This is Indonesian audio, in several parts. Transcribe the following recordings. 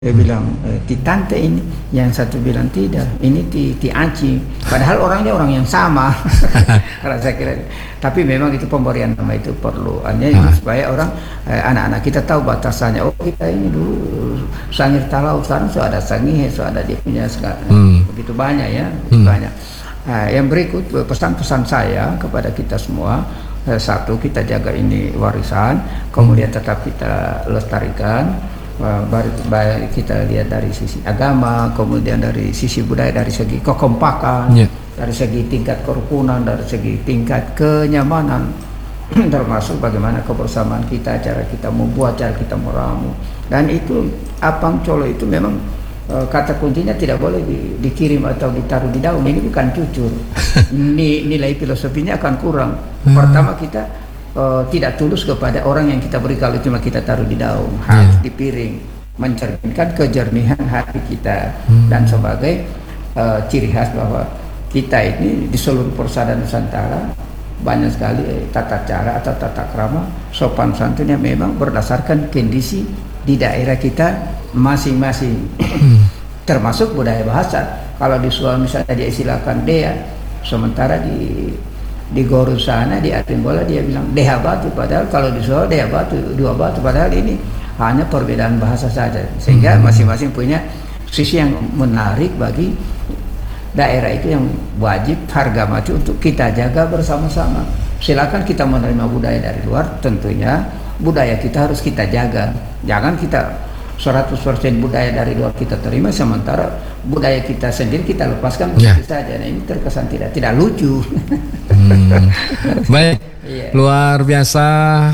Dia bilang ti tante ini, yang satu bilang tidak, ini ti Aci. Padahal orangnya orang yang sama. Karena saya kira, tapi memang itu pemberian nama itu perlu, hanya supaya orang anak-anak kita tahu batasannya. Oh kita ini dulu Sangir Talau, sekarang sudah ada Sangihe, sudah ada dia punya begitu banyak ya, banyak. Yang berikut pesan-pesan saya kepada kita semua. Satu, kita jaga ini warisan, kemudian tetap kita lestarikan. Baik kita lihat dari sisi agama, kemudian dari sisi budaya, dari segi kekompakan, dari segi tingkat kerukunan, dari segi tingkat kenyamanan, termasuk bagaimana kebersamaan kita, cara kita membuat, cara kita meramu. Dan itu Apang Colo itu memang kata kuncinya tidak boleh dikirim atau ditaruh di daun. Ini bukan cucur. Nilai filosofinya akan kurang. Pertama, kita tidak tulus kepada orang yang kita beri kalau cuma kita taruh di daun, harus di piring, mencerminkan kejernihan hati kita. Dan sebagai ciri khas bahwa kita ini di seluruh persada Nusantara banyak sekali tata cara atau tata krama sopan santunnya memang berdasarkan kondisi di daerah kita masing-masing. Termasuk budaya bahasa. Kalau di Sulawesi misalnya dia silakan dea, sementara di Goru sana di Atimbola dia bilang deha batu, padahal kalau di Solo deha batu, dua batu, padahal ini hanya perbedaan bahasa saja, sehingga masing-masing punya sisi yang menarik bagi daerah itu yang wajib harga mati untuk kita jaga bersama-sama. Silakan kita menerima budaya dari luar, tentunya budaya kita harus kita jaga, jangan kita 100% budaya dari luar kita terima, sementara budaya kita sendiri kita lepaskan begitu saja. Nah, ini terkesan tidak lucu. Baik, luar biasa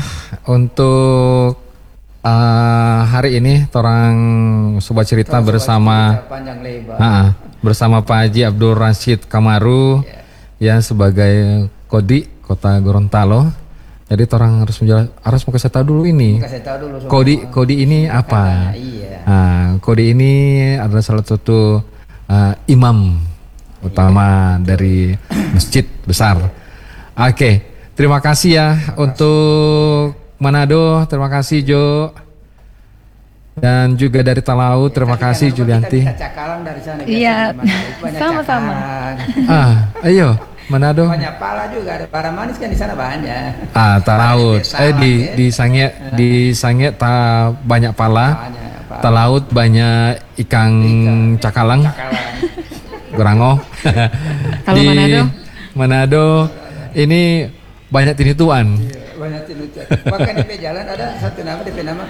untuk hari ini orang Sobat Cerita bersama bersama Pak Haji Abdul Rashid Kamaru ya sebagai Kodi Kota Gorontalo. Jadi orang harus mau kasih tahu dulu ini. Kodi ini apa? Kodi ini adalah salah satu imam utama dari masjid besar. Oke, terima kasih ya untuk Manado, terima kasih Jo. Dan juga dari Talaut, terima kasih Julianti. Iya, sama-sama. Ayo. Manado. Banyak pala juga, ada para manis kan di sana banyak. Talaut. Di Sange banyak pala. Talaut banyak ikan cakalang. Gerango. Kalau Manado ini banyak tinituan. Banyak tinituan. Bahkan di jalan ada satu nama, DP nama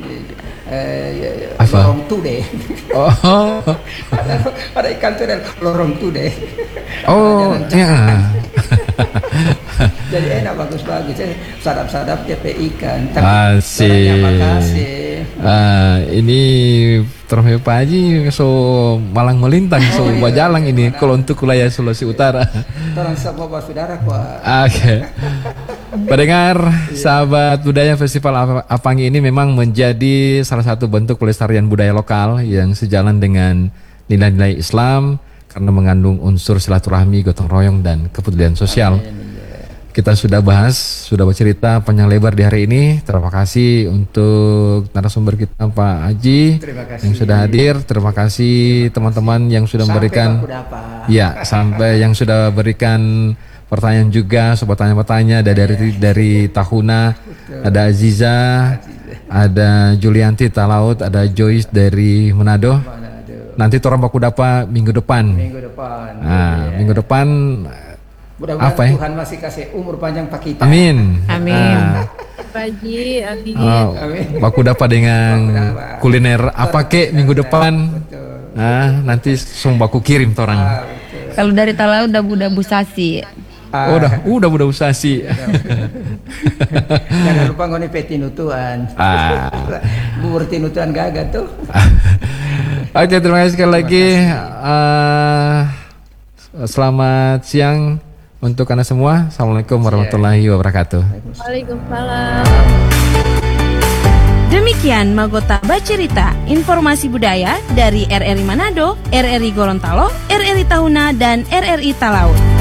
apa? Lorong Tude. Oh. ada ikan tude, lorong Tude. Oh, ya. Jadi enak, bagus-bagus. Sadap-sadap DP ikan. Asik. Makasih. Ini terus Pak Haji so malang melintang so bajalang ini kalau untuk wilayah Sulawesi Utara. Orang semua saudara Pak. Oke. Pendengar sahabat budaya, Festival Apangi ini memang menjadi salah satu bentuk pelestarian budaya lokal yang sejalan dengan nilai-nilai Islam karena mengandung unsur silaturahmi, gotong royong dan kepedulian sosial. Kita sudah bahas, sudah bercerita panjang lebar di hari ini. Terima kasih untuk narasumber kita Pak Haji yang sudah hadir. Terima kasih teman-teman yang sudah memberikan sampai yang sudah berikan pertanyaan juga, sobat tanya-tanya dari Tahuna, ada Aziza, ada Julianti Talaut, ada Joyce dari Manado. Nanti orang baku dapat minggu depan. Minggu depan mudah-mudahan Tuhan masih kasih umur panjang Pak kita. Amin. Pagi, amin. Baku dapat dengan kuliner apa kek minggu depan. Nanti semua baku kirim orang. Kalau dari Talaut udah Buda Busasi. Udah Buda Busasi. Jangan lupa ngoni petinutuan. Bubur tinutuan gagah tuh. Oke, terima kasih sekali lagi. Selamat siang untuk Anda semua. Assalamualaikum warahmatullahi wabarakatuh. Waalaikumsalam. Demikian Magota Bacerita, informasi budaya dari RRI Manado, RRI Gorontalo, RRI Tahuna, dan RRI Talaut.